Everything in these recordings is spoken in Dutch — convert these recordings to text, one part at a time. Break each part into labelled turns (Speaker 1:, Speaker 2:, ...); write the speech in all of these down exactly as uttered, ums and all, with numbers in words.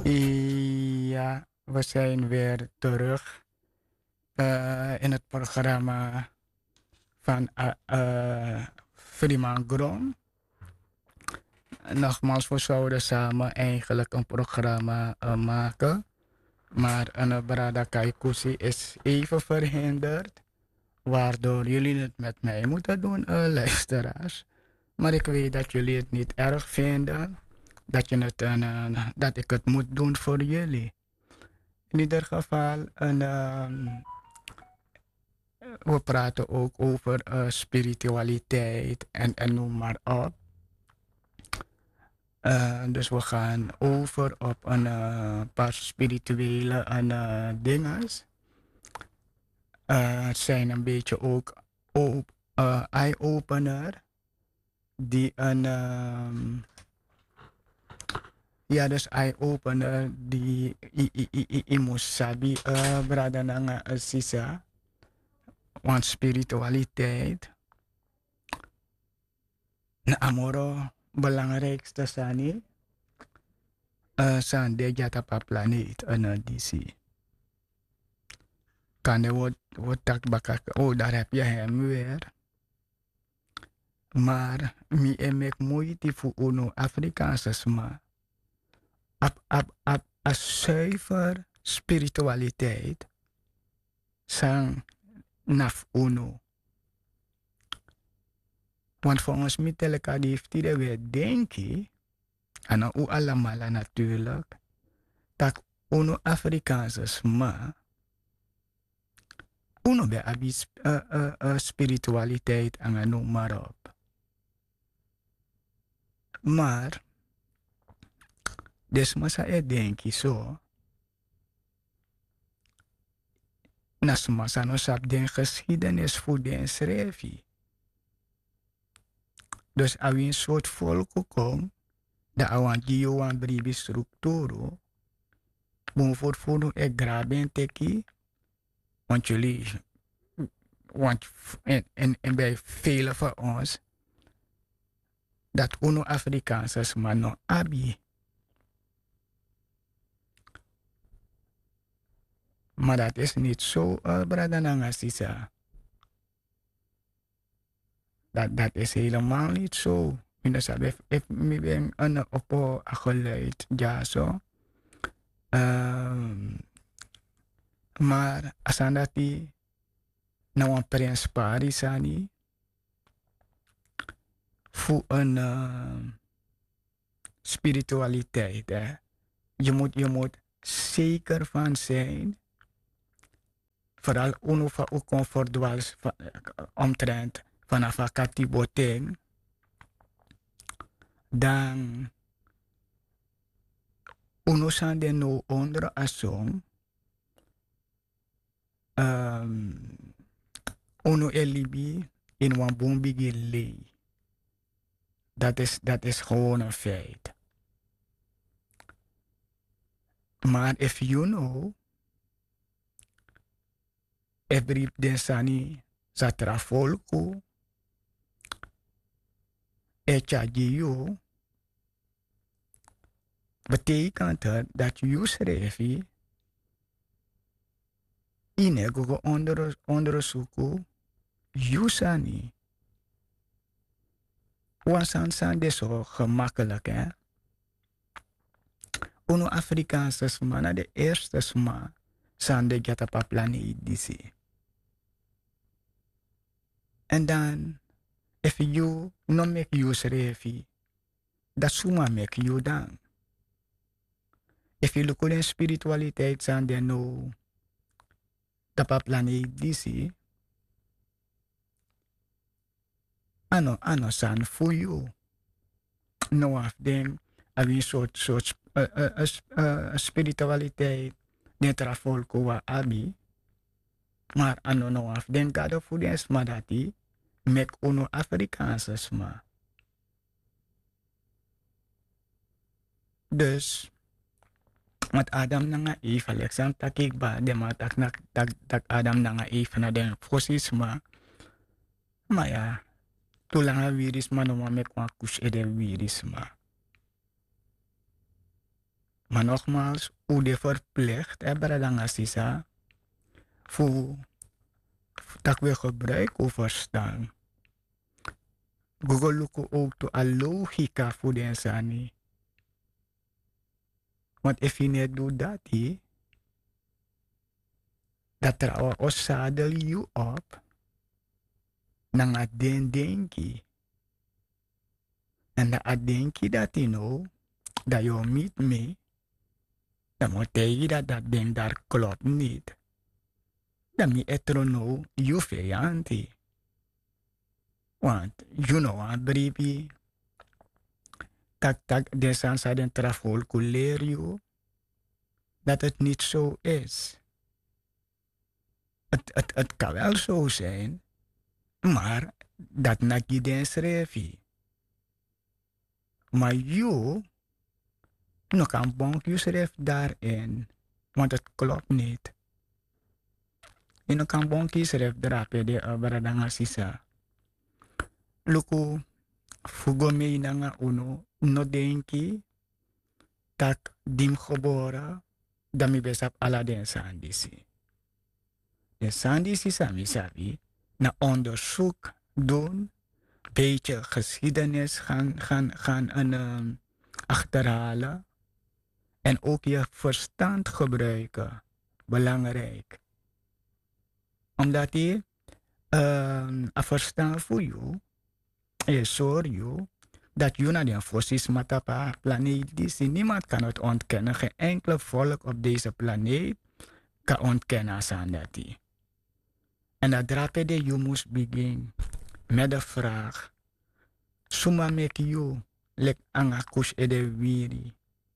Speaker 1: Ja, we zijn weer terug eh, in het programma van uh, uh, Freeman Grom. Nogmaals, we zouden samen eigenlijk een programma uh, maken. Maar een Brada Kaikusi is even verhinderd. Waardoor jullie het met mij moeten doen, uh, luisteraars. Maar ik weet dat jullie het niet erg vinden. Dat, je het, uh, dat ik het moet doen voor jullie. In ieder geval, een, uh, we praten ook over uh, spiritualiteit en, en noem maar op. Uh, dus we gaan over op een uh, paar spirituele uh, dingen. Uh, het zijn een beetje ook op, uh, eye-opener. Die een... Uh, ja, dus eye-opener die i i i i i moest sabi uh, brada nanga uh, sisa. Want spiritualiteit, na amoro belangrijkste sani, uh, san de jata pa planeet en uh, D C. Kan de wat wat tak bakak, oh daar heb je hem weer. Maar mi emek moeite voor uno Afrikaanse sma. Ap ap ap a zuiver spiritualiteit sang naf uno. Want volgens mij teleka die heeft iedereen weer denken, en dan u allemaal natuurlijk, dat uno Afrikaanse sma, uno be abi uh, uh, uh, spiritualiteit en noem maar op. Maar, des masa e denki zo, nas masa no sap den geschiedenis voor den schreefie. Dus als een soort volk komt, dat awan die een bribi structuur, bijvoorbeeld voor nu ik graben teki, want jullie, want en, en, en bij velen van ons, dat uno Afrikaanse maar nog abi. Maar dat is niet zo, uh, brada Nangasisa. Dat, dat is helemaal niet zo. Dus if, if ik ben een oppo geluid, ja zo. Um, maar als aan dat die nou een prins Paris aan voor een uh, spiritualiteit. Hè. Je, moet, je moet zeker van zijn, vooral uno van u comfort was omtrent vanaf akati boteng, dan uno san de no onder asong, um, uno elibi in wan bombigi lei. Dat is, dat is gewoon een feit. Maar if you know, every densani satra volku, echa giyo, betekent het dat je schrijft in een onder, onderzoeken, Yusani. Wansan san de zo gemakkelijk, hè? Uno Afrikaanse sma, na de eerste sma, san de gata pa planeet disi. En dan, if you no make use refi, dat suma make you dan. If you look at spiritualiteit san de no, dat pa planeet disi, ano, ano san for you. No af den, een soort, soort uh, uh, uh, uh, spiritualiteit, netra volko wa abi, maar ano no af den gado voor den smadati, mek uno Afrikaanse sma. Dus, met Adam nanga Eve, Alexander takik ba, de ma tak nak tak tak Adam nanga Eve na den fosisma, maar ja, tulanga wiris ma no ma mek wa kush ede wiris ma. Maar nogmaals, hoe de verplicht, hè, Bradang Assisa, voor dat we gebruik of verstaan. Google luku ook to a logica voor de insani. Want if je niet doet dat, he, dat trouwens os zadel je op, dan a den denki. En dat a denki dat je nou, dat je meet me, dan moet je dat dat ding daar klopt niet. Dan mi etro nou, je vijanti. Want, you know, a briefie, tak tak, de sansa den trafol kuleer je, dat het niet zo is. Het, het, het kan wel zo zijn, maar dat na giden schreef. Maar je, nog een bonkje schreef daarin, want het klopt niet. Je nog een bonkje schreef drape de abradanga sisa. Luku, fugo me nanga uno, no denki, tak dim gebora, dami besap ala den sandisi. De sandisi sami sabi, na onderzoek doen, beetje geschiedenis gaan, gaan, gaan een, um, achterhalen. En ook je verstand gebruiken. Belangrijk. Omdat je um, een verstand voor je, je zorgt je, dat je naar de fossis matapa planeet is. Niemand kan het ontkennen. Geen enkele volk op deze planeet kan ontkennen aan dat. En dat drapede je moest beginnen met de vraag. Suma mek you lek anga kush ede wiri.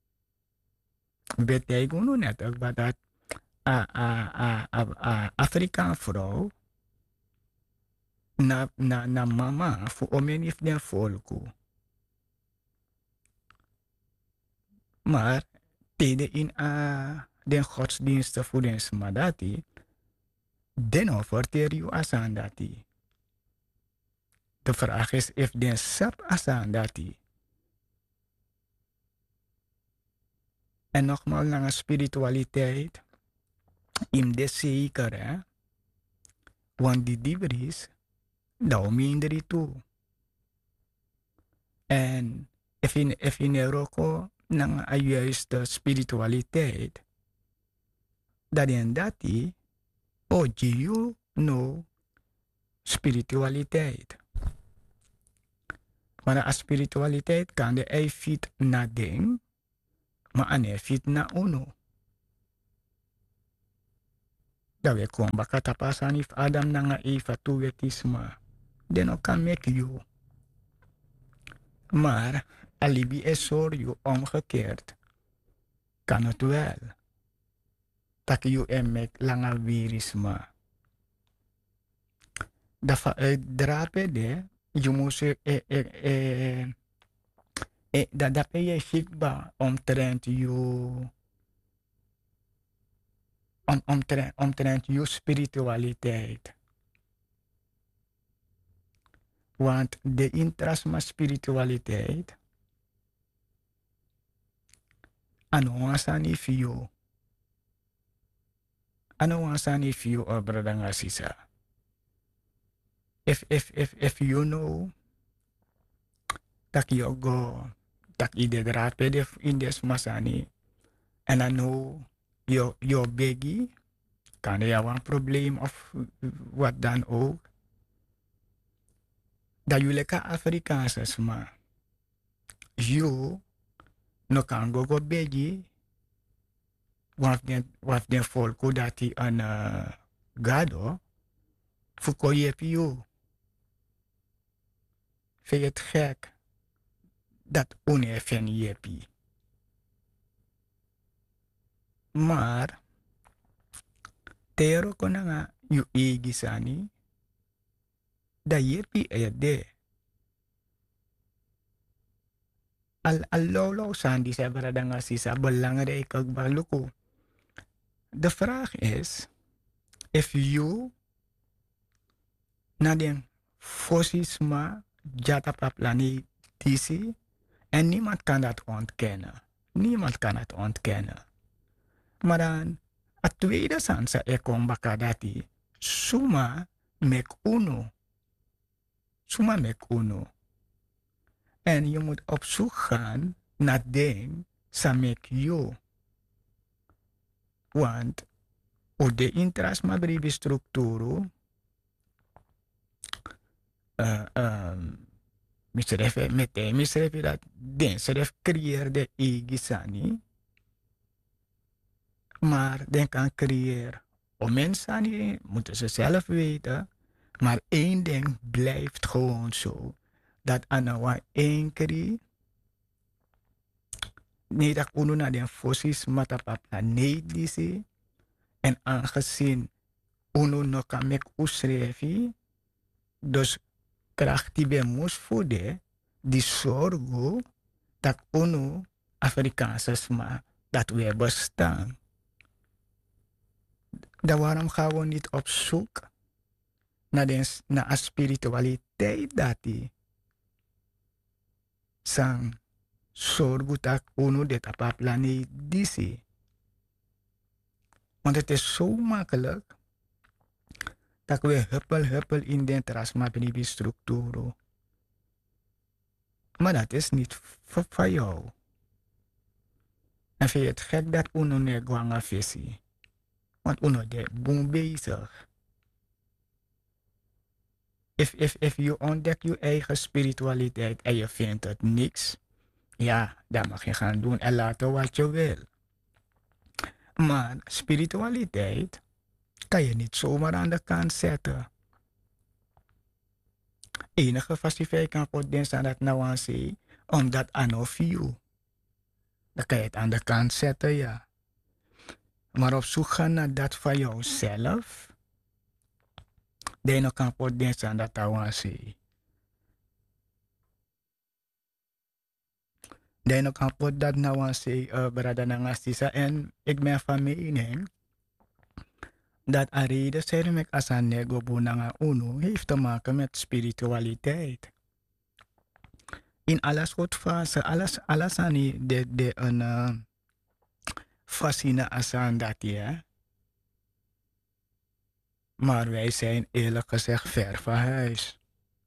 Speaker 1: Betek uno net ook wat dat a a a a a Afrikaan vrouw na na na mama voor omenif den volku. Maar tede in a den godsdiensten voor den smadati den offerteer you asandati. De vraag is if den sap asandati. En nogmaals naar spiritualiteit. In de zeker, hè? Want die dibris, daar minder toe. En if in, if in Europa, naar een juiste spiritualiteit, dat in dat die, oh, je no spiritualiteit. Maar de spiritualiteit kan de ei fit na ding, maar aan ei fit na uno. Dat we komen bakata pasan if Adam nanga Eva toewetisma. Den ook kan make you. Maar alibi is sorry omgekeerd. Kan het wel. Tak you en mek langa virisma. Dat vanuit drape de, je moest eh eh eh eh dat dat ben je schikbaar omtrent you om, omtrent, omtrent je spiritualiteit. Want de intrasma spiritualiteit, anuasani fio. Anuasani fio obradanga sisa. If, if, if, if you know, dat je go, dat je de drape in des masani, en I know, je, je biggie, kan je een probleem of wat dan ook. Dat je lekker Afrikaans is, maar je no kan go go biggie, wat den, wat den volk dat die een uh, gado, voor je heb je. Vind je het gek dat oneffen je hebt. Maar, tero ko na nga, yu igisani, da yepi e de. Al alolo sandi sa barada nga sisa belangrijk kag baluko. De vraag is, if you na den fosisma jata pa planetisi, en niemand kan dat ontkennen. Niemand kan het ontkennen. Maar dan, het tweede sansa e kom bakadati, suma mek uno. Suma mek uno. En je moet op zoek gaan naar den samek yo. Want o de intras ma bribi structuro, uh, um, misref mete misref dat den seref creëer de igisani, maar den kan creëer o mensani moeten ze zelf weten, maar één ding blijft gewoon zo, dat anawa één kri niet dat uno naar den fossies matapapa nee disi, en aangezien uno no kan mek usrefi, dus kracht die bij moest voeden, die zorgen dat uno Afrikaanse sma dat we bestaan. Dan waarom gaan we niet op zoek naar de naar spiritualiteit dat die sang zorgen dat uno dit op een planeet disi. Want het is zo makkelijk dat we huppel huppel in de trasmabribi structuur. Maar dat is niet voor, voor jou. En vind je het gek dat uno ne gwanga visie? Want uno de boom bezig. If, if, if je ontdekt je eigen spiritualiteit en je vindt het niks, ja, dan mag je gaan doen en laten wat je wil. Maar spiritualiteit kan je niet zomaar aan de kant zetten. Enige vastifij kan voor den staan dat nou aan zee, omdat aan of you. Dan kan je het aan de kant zetten, ja. Maar op zoek gaan naar dat van jouzelf, dan nog kan voor den staan dat nou aan zee. Dan nog kan voor dat nou aan zee, uh, brada nangastisa. En ik ben van mening dat een reden zijn met als een nego bonanga uno heeft te maken met spiritualiteit. In alles wat fase, alles, alles aan die de, de een uh, fascina asan dat ja. Maar wij zijn eerlijk gezegd ver van huis.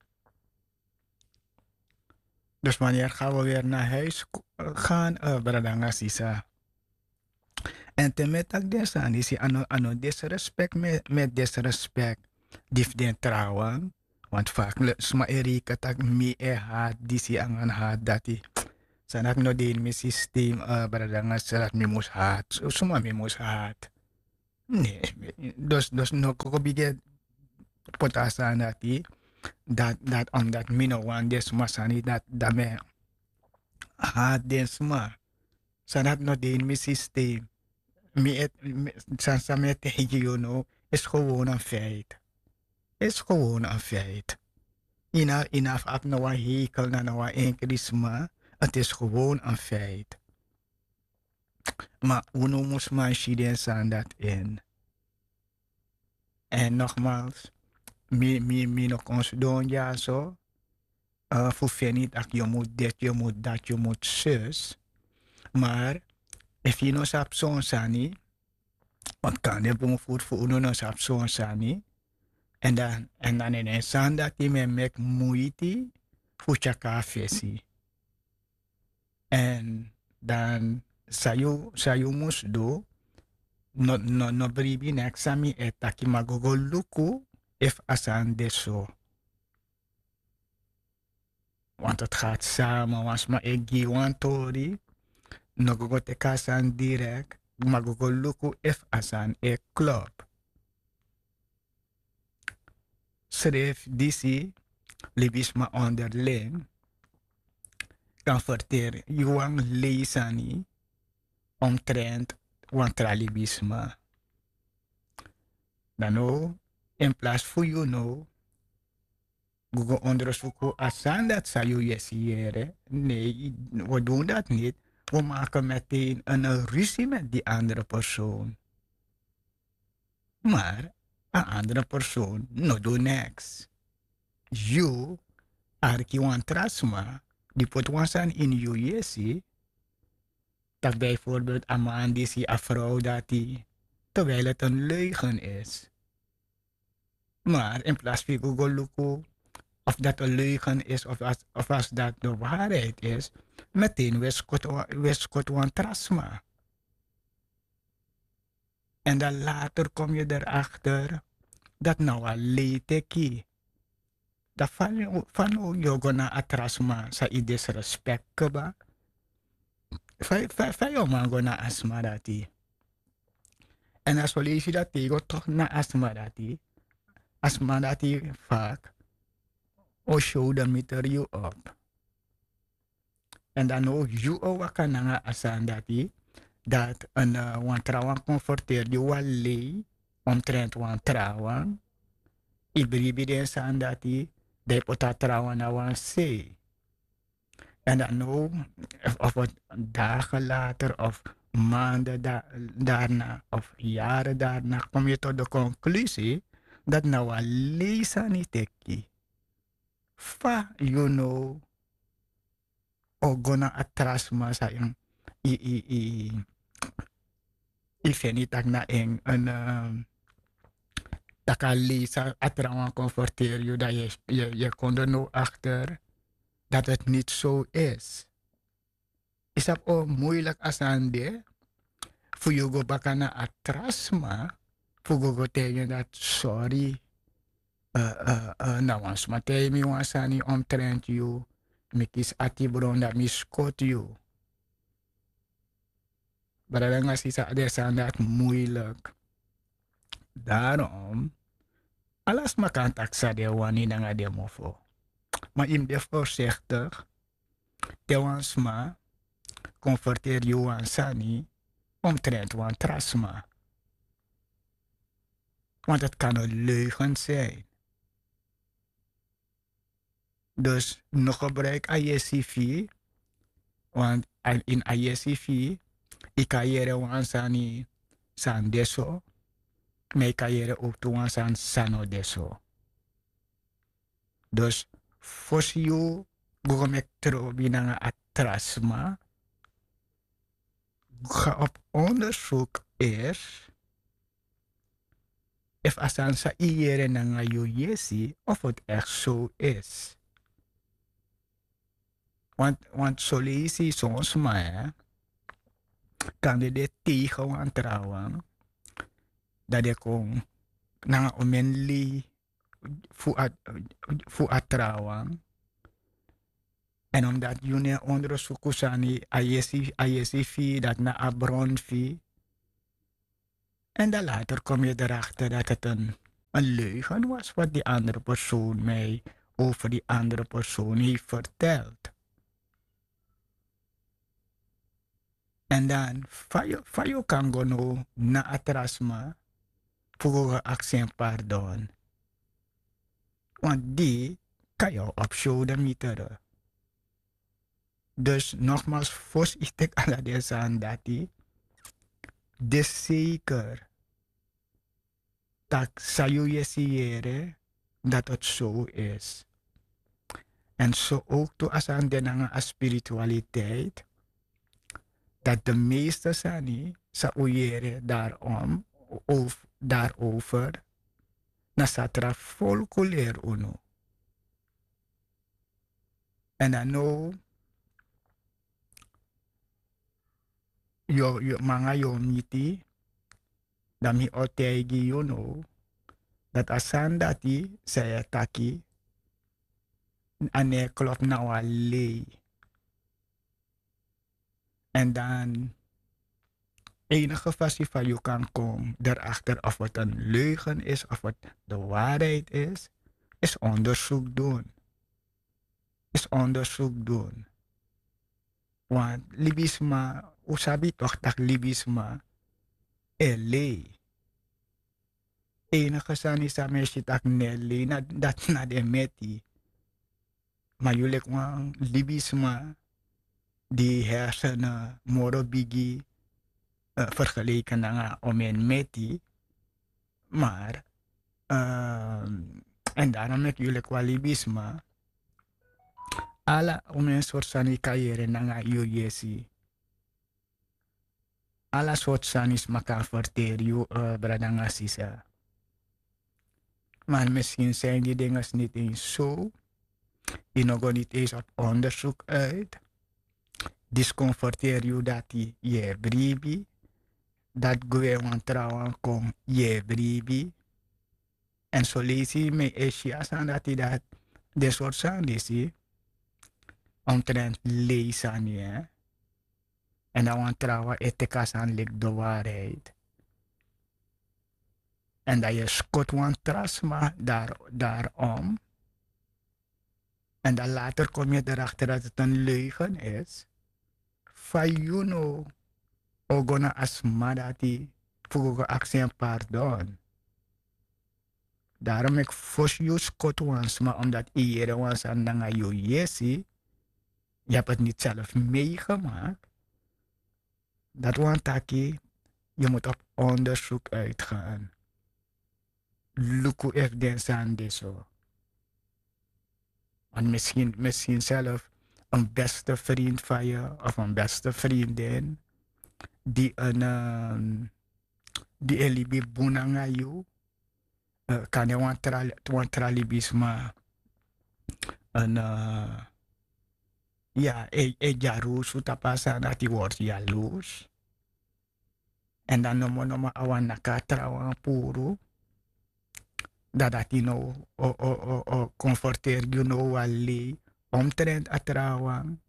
Speaker 1: Dus wanneer gaan we weer naar huis gaan, uh, bradanga sisa. En te met dat desan is ano ano disrespect met met disrespect dif den trouwen. Want vaak sma erika tak mi e haat disi angan haat dati. Sanat no din mi systeem uh, bradanga salat mi mus haat. Suma mi mus haat. Nee, dus dus no ko bige potasa dati. Dat dat omdat mi no wan des masani dat dat me haat den sma. Sanat no din mi systeem. Met, samen met tegen you know, is gewoon een feit. Is gewoon een feit. Ina, ina af na wa hekel na na wa enkrisma. Het is gewoon een feit. Maar uno moest maar shiden staan dat in. En nogmaals, mi, mi, mi nog ons doen ja zo. Uh, voor niet dat je moet dit, je moet dat, je moet zus. Maar, if je nog sap zo'n sani, want kan je boom voet voor uno nog sap zo'n sani. En dan, en dan in een zand dat je me mek moeite voor chaka fesi. En dan, sayo, sayo moest do, no, no, no bribi nek sami etaki magogo luku, if asan deso. Want het gaat samen, was maar ik giwan tori, no gogo te kasan direct, magogo luku if asan e club. Schreef disi, libisma onderling, kan verteren, juang leesani, omtrent wantralibisme. Dan o, in plaats voor you know, Google onderzoeken asan dat zou je yesiëren. Nee, we doen dat niet. We maken meteen een ruzie met die andere persoon. Maar een andere persoon no do niks. You, arki wan trasma, die pot wansan in you yesi, Dat bijvoorbeeld een man die ziet een vrouw dat die, terwijl het een leugen is. Maar in plaats van Google Luku, of dat een leugen is of als, of als dat de waarheid is, meteen wiskot wan trasma. En dan later kom je erachter dat nou al leeteki. Dat van van je gona atrasma sa i disrespect keba. Van je man gona asma dati. En als we lezen dat tegen toch na asma dati. Asma dati vaak. O show de meter you up. En dan ook you o wakananga asan dati. Dat een uh, wantrouwen conforteer je wel lee. Omtrent wantrouwen. Ibribi den san dati. De pota trouwen na wan se. En dan ook, of, of wat dagen later of maanden da daarna of jaren daarna kom je tot de conclusie dat nou al leesa niet teki. Fa, you know, ogona atrasma sa yung i i i i fenitak na eng een um, taka leesa atrawan conforteer je dat je je je kon er nou achter dat het niet zo is. Is dat ook moeilijk als aan de? Voor je go bakana atrasma, voor je go tegen dat sorry. Uh, uh, uh, nou, als matei mi wansani omtrent you, mikis ati bron dat miskot you. Maar dan als is dat dat moeilijk. Daarom, alles ma kan taksa de wani nanga de mofo. Maar in de voorzichtig, de wansma, converteer je wansani omtrent wan trasma. Want het kan een leugen zijn. Dus nog gebruik I S C V. Want in I S C V, ik kan jere wansani san deso. Maar ik kan jere ook toe wansan sano deso. Dus voor je gogomek trobi na atrasma. Ga op onderzoek is of asan sa iere na nga yesi of het echt zo is. Want, want zo lees je soms maar kan je dit tegen wantrouwen dat je kon na omenli fu atrouwen. En omdat jullie onderzoeken zijn I S C V dat na een bron fee. En dan later kom je erachter dat het een, een leugen was wat die andere persoon mij over die andere persoon heeft verteld. En dan van je kan gaan na atrasma voor accent pardon. Want die kan je op show de meter. Dus nogmaals, vos ik tek ala deze aan dat die. Dus zeker dat zou je siëren dat het zo is. En zo ook toe als aan de spiritualiteit. Dat de meeste sani zou daarom of daarover na satra folkuleer uno. En dan nou yo yo mga yo miti dami otegi you know dat asan dati saya taki ane klop na wale. En dan enige versie van je kan komen daarachter of het een leugen is of het de waarheid is, is onderzoek doen. Is onderzoek doen. Want libisma, usabi toch dat libisma, ele. Enige san is aan mij dat nele, na dat na de meti. Maar jullie kwam libisma, die hersenen, morobigi, uh, vergeleken naar om een meti. Maar, uh, en daarom heb jullie qua libisma, ala om een soort van carrière naar U S C. Alla soort sanis maka verterio uh, bradanga sisa. Maar misschien zijn die dingen niet eens zo. Die nog niet eens op onderzoek uit. Disconforteer je dat die je bribi. Dat gewoon trouwen kom je bribi. En zo lees je me esjes aan dat hij dat de soort sanis omtrent lezen. Ja. En dan want trouwen etikas aan ligt de waarheid. En dat je skot want trasma daar, daarom. En dan later kom je erachter dat het een leugen is. Van you know, ogona asmadati, fugo actie en pardon. Daarom ik fos you skot wans, maar omdat iedereen wans aan danga you yesi, je hebt het niet zelf meegemaakt. Dat want taki, je moet op onderzoek uitgaan. Luku evidence aan deze. Want misschien, misschien zelf een beste vriend van je of een beste vriendin die een um, die elibi bunanga you uh, kan je want tralibisma een uh, ja e e jarus utapasa dat die wordt jaloers en dan nomo nomo awan naka trawan puru dat dat die no o o o o comforteer you no wali omtrent atrawan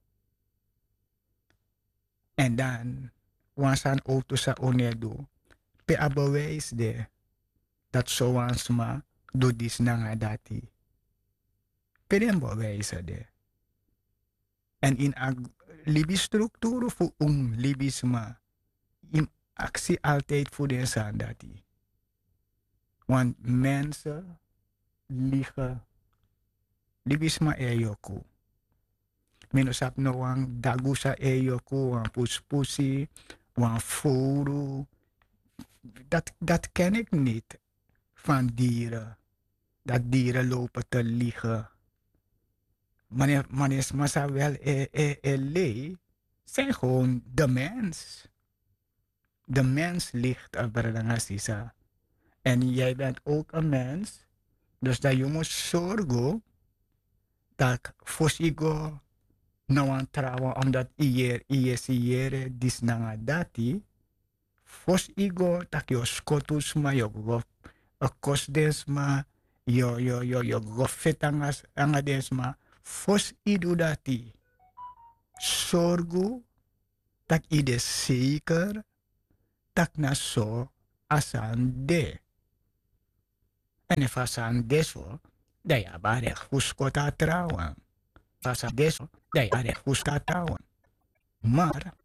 Speaker 1: en dan wansan auto sa onedo pe abewijs de dat zoals ma do dis nanga dati pe den bewijs de en in ag libi structuur voor un libisma in actie altijd voor de san dati want mensen liegen libisma e yoku minusap no wang dagusa e yoku wang puspusi wang furu dat, dat ken ik niet van dieren. Dat dieren lopen te liegen. Wanneer, wanneer massa wel e, e, e lee, zijn gewoon de mens. De mens ligt abradangasa. En jij bent ook een mens. Dus dat je moet zorgen dat fosigo nou aan trouwen omdat ier ier ier dis nanga dati. Fosigo dat je skotus ma je go a kosdesma yo yo yo yo go fetangas angadesma fos idu dati sorgu tak ide zeker tak na so asan de en if asan deso da ya bare fuskota trawan asan deso da ya bare fuskota trawan maar